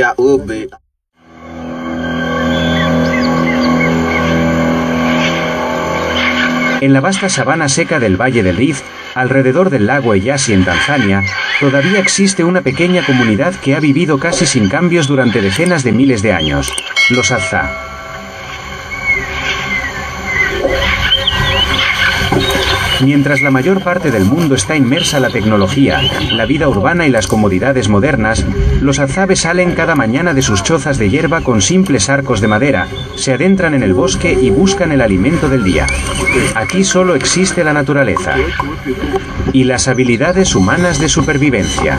En la vasta sabana seca del Valle del Rift, alrededor del lago Eyasi en Tanzania, todavía existe una pequeña comunidad que ha vivido casi sin cambios durante decenas de miles de años: los Hadza. Mientras la mayor parte del mundo está inmersa en la tecnología, la vida urbana y las comodidades modernas, los Hadzabe salen cada mañana de sus chozas de hierba con simples arcos de madera, se adentran en el bosque y buscan el alimento del día. Aquí solo existe la naturaleza y las habilidades humanas de supervivencia.